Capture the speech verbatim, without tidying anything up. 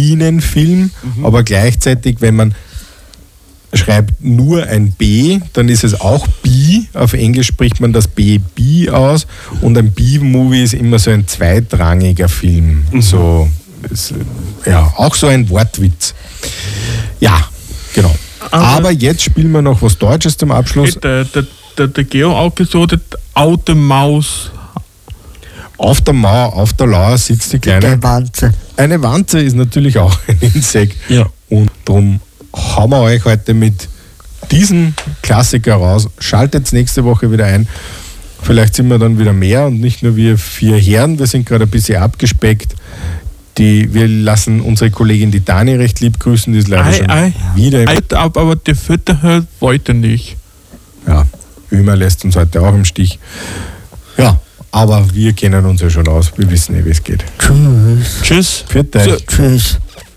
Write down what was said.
Bienenfilm, mhm. aber gleichzeitig, wenn man schreibt nur ein B, dann ist es auch Bee. Auf Englisch spricht man das B B aus und ein B-Movie ist immer so ein zweitrangiger Film. Mhm. So, ist, ja, auch so ein Wortwitz. Ja, genau. Aber, Aber jetzt spielen wir noch was Deutsches zum Abschluss. Der, der, der, der Geo auch gesagt hat, auf der Maus. Auf der Mauer, auf der Lauer sitzt die kleine... Eine Wanze. Eine Wanze ist natürlich auch ein Insekt. Ja. Und darum hauen wir euch heute mit diesem Klassiker raus. Schaltet nächste Woche wieder ein. Vielleicht sind wir dann wieder mehr und nicht nur wir vier Herren. Wir sind gerade ein bisschen abgespeckt. Die, wir lassen unsere Kollegin die Dani recht lieb grüßen. Die ist leider ei, schon ei, wieder... Ei, aber die Fütter wollte nicht. Ja, Ömer lässt uns heute auch im Stich. Ja, aber wir kennen uns ja schon aus. Wir wissen eh, wie es geht. Tschüss. Tschüss. Für dich. Tschüss.